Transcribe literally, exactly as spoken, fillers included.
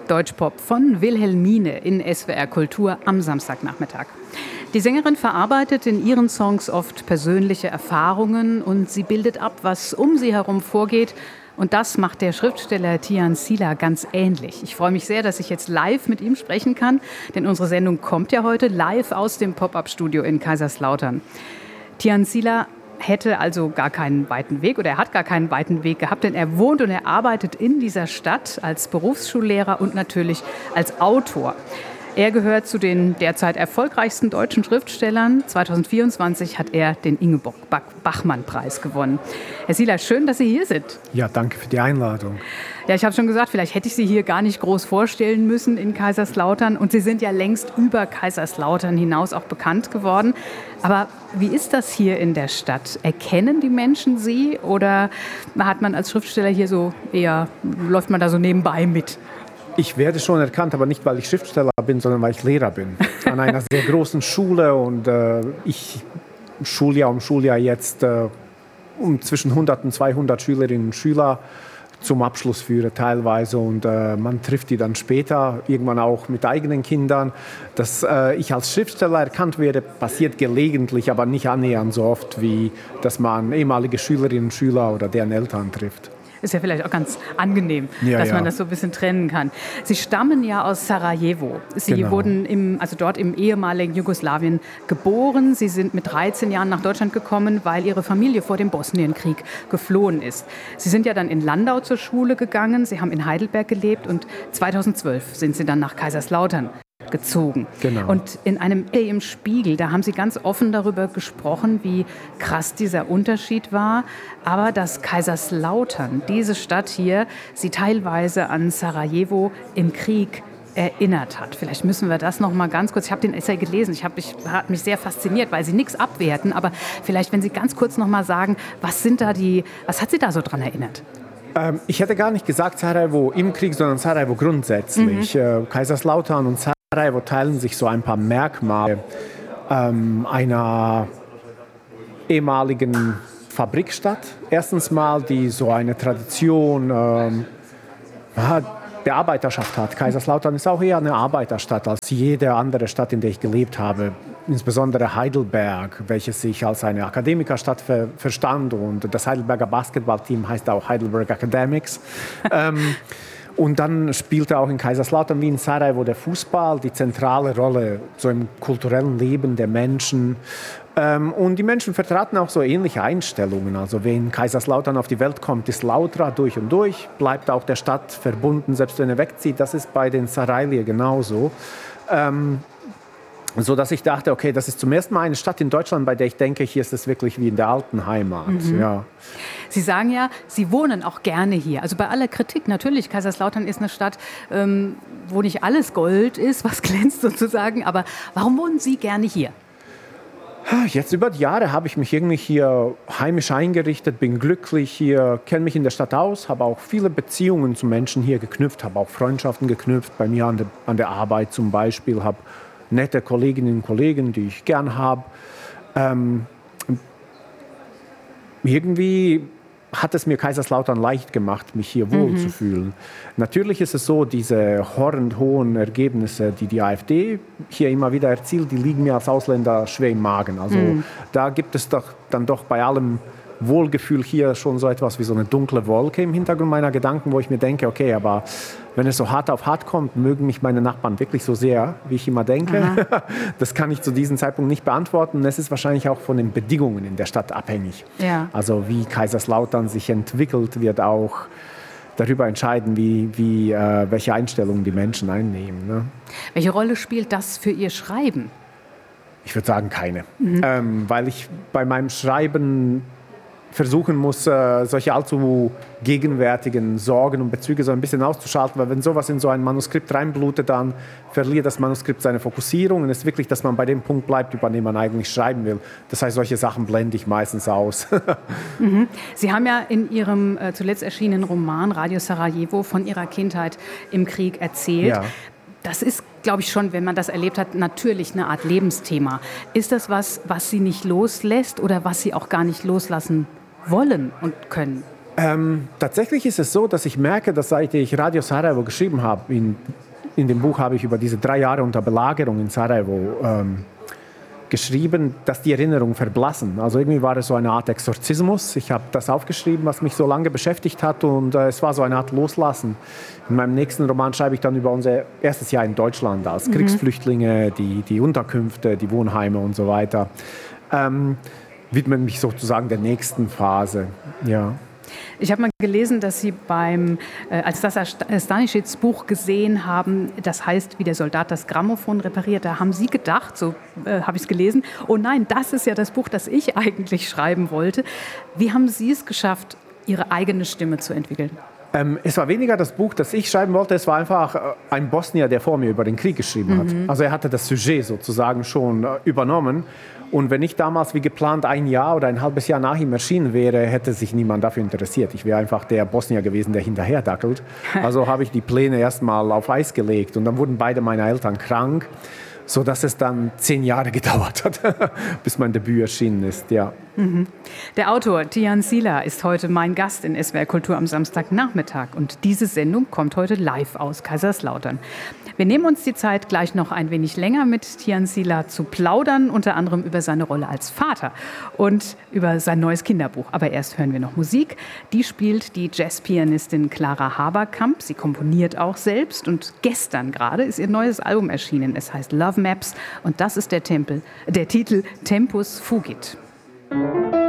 Deutschpop von Wilhelmine in S W R Kultur am Samstagnachmittag. Die Sängerin verarbeitet in ihren Songs oft persönliche Erfahrungen und sie bildet ab, was um sie herum vorgeht. Und das macht der Schriftsteller Tian Sila ganz ähnlich. Ich freue mich sehr, dass ich jetzt live mit ihm sprechen kann, denn unsere Sendung kommt ja heute live aus dem Pop-up-Studio in Kaiserslautern. Tian Sila hätte also gar keinen weiten Weg oder er hat gar keinen weiten Weg gehabt, denn er wohnt und er arbeitet in dieser Stadt als Berufsschullehrer und natürlich als Autor. Er gehört zu den derzeit erfolgreichsten deutschen Schriftstellern. zweitausendvierundzwanzig hat er den Ingeborg-Bachmann-Preis gewonnen. Herr Sila, schön, dass Sie hier sind. Ja, danke für die Einladung. Ja, ich habe schon gesagt, vielleicht hätte ich Sie hier gar nicht groß vorstellen müssen in Kaiserslautern. Und Sie sind ja längst über Kaiserslautern hinaus auch bekannt geworden. Aber wie ist das hier in der Stadt? Erkennen die Menschen Sie oder hat man als Schriftsteller hier so eher, läuft man da so nebenbei mit? Ich werde schon erkannt, aber nicht, weil ich Schriftsteller bin, sondern weil ich Lehrer bin. An einer sehr großen Schule und äh, ich Schuljahr um Schuljahr jetzt äh, um zwischen hundert und zweihundert Schülerinnen und Schüler zum Abschluss führe teilweise und äh, man trifft die dann später, irgendwann auch mit eigenen Kindern. Dass äh, ich als Schriftsteller erkannt werde, passiert gelegentlich, aber nicht annähernd so oft, wie dass man ehemalige Schülerinnen und Schüler oder deren Eltern trifft. Ist ja vielleicht auch ganz angenehm, ja, dass ja. man das so ein bisschen trennen kann. Sie stammen ja aus Sarajevo. Sie genau. wurden im, also dort im ehemaligen Jugoslawien geboren. Sie sind mit dreizehn Jahren nach Deutschland gekommen, weil Ihre Familie vor dem Bosnienkrieg geflohen ist. Sie sind ja dann in Landau zur Schule gegangen. Sie haben in Heidelberg gelebt und zweitausendzwölf sind Sie dann nach Kaiserslautern gezogen. Genau. Und in einem im Spiegel, da haben Sie ganz offen darüber gesprochen, wie krass dieser Unterschied war, aber dass Kaiserslautern, diese Stadt hier, Sie teilweise an Sarajevo im Krieg erinnert hat. Vielleicht müssen wir das noch mal ganz kurz, ich habe den Essay gelesen, ich habe mich, hat mich sehr fasziniert, weil Sie nichts abwerten, aber vielleicht, wenn Sie ganz kurz noch mal sagen, was sind da die, was hat Sie da so dran erinnert? Ähm, ich hätte gar nicht gesagt Sarajevo im Krieg, sondern Sarajevo grundsätzlich. Mhm. Äh, Kaiserslautern und Sarajevo teilen sich so ein paar Merkmale ähm, einer ehemaligen Fabrikstadt. Erstens mal, die so eine Tradition ähm, der Arbeiterschaft hat. Kaiserslautern ist auch eher eine Arbeiterstadt als jede andere Stadt, in der ich gelebt habe. Insbesondere Heidelberg, welches sich als eine Akademikerstadt ver- verstand. Und das Heidelberger Basketballteam heißt auch Heidelberg Academics. ähm, Und dann spielte auch in Kaiserslautern wie in Sarajevo der Fußball die zentrale Rolle so im kulturellen Leben der Menschen. Ähm, und die Menschen vertraten auch so ähnliche Einstellungen. Also wer in Kaiserslautern auf die Welt kommt, ist Lautra durch und durch, bleibt auch der Stadt verbunden, selbst wenn er wegzieht. Das ist bei den Sarajlier genauso. Ähm, so dass ich dachte, okay, das ist zum ersten Mal eine Stadt in Deutschland, bei der ich denke, hier ist es wirklich wie in der alten Heimat. Mhm. Ja. Sie sagen ja, Sie wohnen auch gerne hier. Also bei aller Kritik, natürlich, Kaiserslautern ist eine Stadt, ähm, wo nicht alles Gold ist, was glänzt sozusagen. Aber warum wohnen Sie gerne hier? Jetzt über die Jahre habe ich mich irgendwie hier heimisch eingerichtet, bin glücklich hier, kenne mich in der Stadt aus, habe auch viele Beziehungen zu Menschen hier geknüpft, habe auch Freundschaften geknüpft, bei mir an der, an der Arbeit zum Beispiel, habe nette Kolleginnen und Kollegen, die ich gern habe. Ähm, irgendwie hat es mir Kaiserslautern leicht gemacht, mich hier wohlzufühlen. Mhm. Natürlich ist es so, diese horrend hohen Ergebnisse, die die AfD hier immer wieder erzielt, die liegen mir als Ausländer schwer im Magen. Also mhm. da gibt es doch dann doch bei allem Wohlgefühl hier schon so etwas wie so eine dunkle Wolke im Hintergrund meiner Gedanken, wo ich mir denke, okay, aber wenn es so hart auf hart kommt, mögen mich meine Nachbarn wirklich so sehr, wie ich immer denke. Das kann ich zu diesem Zeitpunkt nicht beantworten. Es ist wahrscheinlich auch von den Bedingungen in der Stadt abhängig. Ja. Also wie Kaiserslautern sich entwickelt, wird auch darüber entscheiden, wie, wie, äh, welche Einstellungen die Menschen einnehmen. Ne? Welche Rolle spielt das für Ihr Schreiben? Ich würde sagen, keine. Mhm. Ähm, weil ich bei meinem Schreiben versuchen muss, äh, solche allzu gegenwärtigen Sorgen und Bezüge so ein bisschen auszuschalten, weil wenn sowas in so ein Manuskript reinblutet, dann verliert das Manuskript seine Fokussierung und es ist wirklich, dass man bei dem Punkt bleibt, über den man eigentlich schreiben will. Das heißt, solche Sachen blende ich meistens aus. Mhm. Sie haben ja in Ihrem äh, zuletzt erschienenen Roman Radio Sarajevo von Ihrer Kindheit im Krieg erzählt. Ja. Das ist, glaube ich, schon, wenn man das erlebt hat, natürlich eine Art Lebensthema. Ist das was, was Sie nicht loslässt oder was Sie auch gar nicht loslassen wollen und können? Ähm, tatsächlich ist es so, dass ich merke, dass seit ich Radio Sarajevo geschrieben habe, in, in dem Buch habe ich über diese drei Jahre unter Belagerung in Sarajevo ähm, geschrieben, dass die Erinnerungen verblassen. Also irgendwie war es so eine Art Exorzismus. Ich habe das aufgeschrieben, was mich so lange beschäftigt hat, und äh, es war so eine Art Loslassen. In meinem nächsten Roman schreibe ich dann über unser erstes Jahr in Deutschland als mhm. Kriegsflüchtlinge, die, die Unterkünfte, die Wohnheime und so weiter. Ähm, widme mich sozusagen der nächsten Phase. Ja. Ich habe mal gelesen, dass Sie beim, äh, als das Stanisics Buch gesehen haben, das heißt, wie der Soldat das Grammophon repariert, da haben Sie gedacht, so äh, habe ich es gelesen, oh nein, das ist ja das Buch, das ich eigentlich schreiben wollte. Wie haben Sie es geschafft, Ihre eigene Stimme zu entwickeln? Ähm, es war weniger das Buch, das ich schreiben wollte, es war einfach äh, ein Bosnier, der vor mir über den Krieg geschrieben hat. Mhm. Also er hatte das Sujet sozusagen schon äh, übernommen. Und wenn ich damals wie geplant ein Jahr oder ein halbes Jahr nach ihm erschienen wäre, hätte sich niemand dafür interessiert. Ich wäre einfach der Bosnier gewesen, der hinterher dackelt. Also habe ich die Pläne erstmal auf Eis gelegt. Und dann wurden beide meine Eltern krank, sodass es dann zehn Jahre gedauert hat, bis mein Debüt erschienen ist. Ja. Mhm. Der Autor Tijan Sila ist heute mein Gast in S W R Kultur am Samstagnachmittag. Und diese Sendung kommt heute live aus Kaiserslautern. Wir nehmen uns die Zeit, gleich noch ein wenig länger mit Tijan Sila zu plaudern, unter anderem über seine Rolle als Vater und über sein neues Kinderbuch. Aber erst hören wir noch Musik. Die spielt die Jazzpianistin Clara Haberkamp. Sie komponiert auch selbst, und gestern gerade ist ihr neues Album erschienen. Es heißt Love Maps, und das ist der, Tempel, der Titel Tempus Fugit.